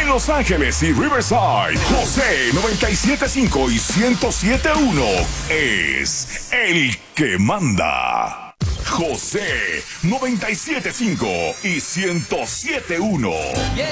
En Los Ángeles y Riverside, José 97.5 y 107.1 es el que manda. José 97.5 y 107.1. Yeah.